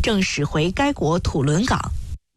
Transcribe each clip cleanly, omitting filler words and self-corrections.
正驶回该国土伦港。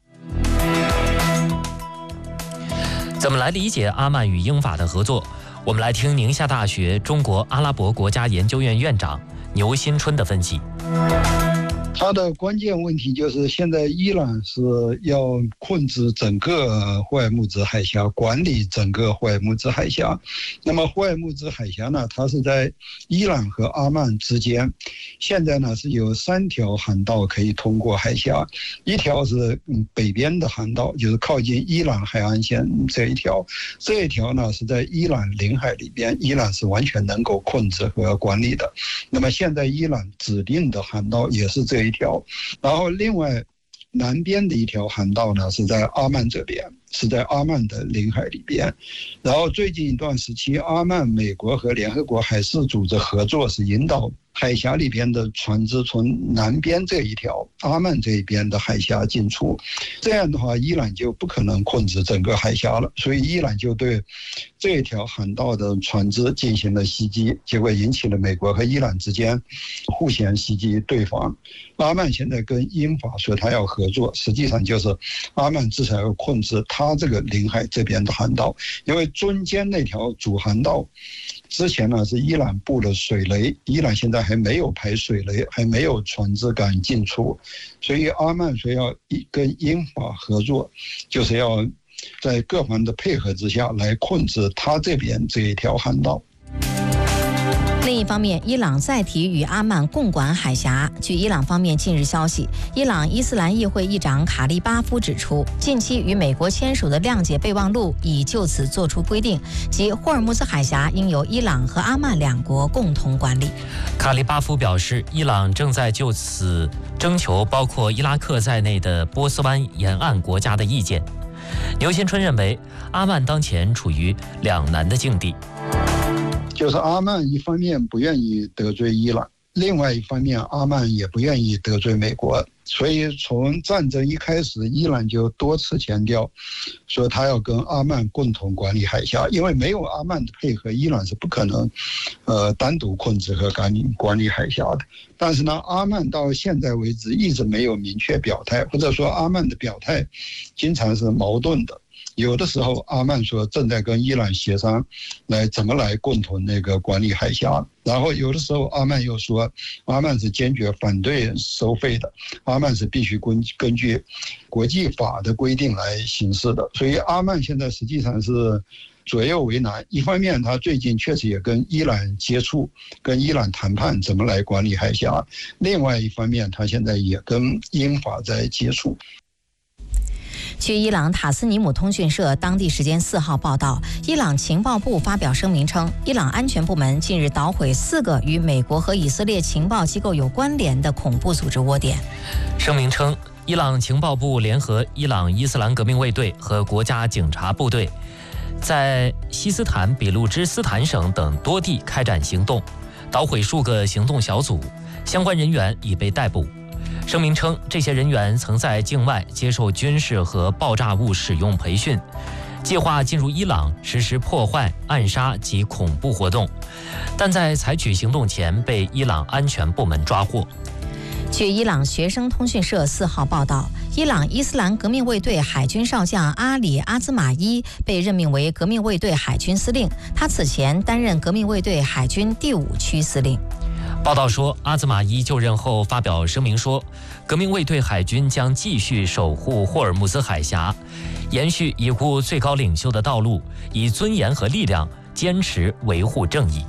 怎么来理解阿曼与英法的合作？我们来听宁夏大学中国阿拉伯国家研究院院长牛新春的分析。 它的关键问题就是现在伊朗是要控制整个霍尔木兹海峡，管理整个霍尔木兹海峡。那么霍尔木兹海峡呢，它是在伊朗和阿曼之间，现在呢是有3条航道可以通过海峡，一条是北边的航道，就是靠近伊朗海岸线这一条呢是在伊朗领海里边，伊朗是完全能够控制和管理的。那么现在伊朗指定的航道也是这一条，然后另外南边的一条航道呢是在阿曼这边，是在阿曼的领海里边。然后最近一段时期，阿曼、美国和联合国海事组织合作，是引导海峡里边的船只从南边这一条阿曼这一边的海峡进出，这样的话伊朗就不可能控制整个海峡了，所以伊朗就对这一条航道的船只进行了袭击，结果引起了美国和伊朗之间互相袭击对方。阿曼现在跟英法说他要合作，实际上就是阿曼至少要控制他这个领海这边的航道，因为中间那条主航道之前呢是伊朗布了水雷，伊朗现在还没有排水雷，还没有船只敢进出，所以阿曼说要跟英法合作，就是要在各方的配合之下来控制他这边这一条航道。 另一方面，伊朗再提与阿曼共管海峡。据伊朗方面近日消息，伊朗伊斯兰议会议长卡利巴夫指出，近期与美国签署的谅解备忘录已就此作出规定，即霍尔木兹海峡应由伊朗和阿曼2国共同管理。 卡利巴夫表示，伊朗正在就此征求包括伊拉克在内的波斯湾沿岸国家的意见。牛新春认为，阿曼当前处于两难的境地。 就是阿曼一方面不愿意得罪伊朗，另外一方面阿曼也不愿意得罪美国，所以从战争一开始，伊朗就多次强调说他要跟阿曼共同管理海峡，因为没有阿曼的配合，伊朗是不可能单独控制和管理海峡的。但是呢，阿曼到现在为止一直没有明确表态，或者说阿曼的表态经常是矛盾的。有的时候阿曼说正在跟伊朗协商怎么来共同管理海峡，然后有的时候阿曼又说阿曼是坚决反对收费的，阿曼是必须根据国际法的规定来行事的。所以阿曼现在实际上是左右为难，一方面他最近确实也跟伊朗接触，跟伊朗谈判怎么来管理海峡，另外一方面他现在也跟英法在接触。 据伊朗塔斯尼姆通讯社当地时间4号报道，伊朗情报部发表声明称，伊朗安全部门近日捣毁4个与美国和以色列情报机构有关联的恐怖组织窝点。 声明称，伊朗情报部联合伊朗伊斯兰革命卫队和国家警察部队，在西斯坦俾路支斯坦省等多地开展行动，捣毁数个行动小组，相关人员已被逮捕。声明称，这些人员曾在境外接受军事和爆炸物使用培训，计划进入伊朗实施破坏、暗杀及恐怖活动，但在采取行动前被伊朗安全部门抓获。 据伊朗学生通讯社4号报道，伊朗伊斯兰革命卫队海军少将阿里·阿兹马伊被任命为革命卫队海军司令，他此前担任革命卫队海军第5区司令。 报道说，阿兹马伊就任后发表声明说，革命卫队海军将继续守护霍尔木兹海峡，延续已故最高领袖的道路，以尊严和力量坚持维护正义。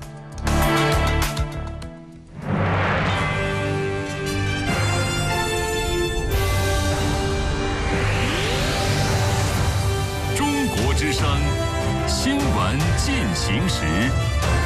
中国之声，新闻进行时。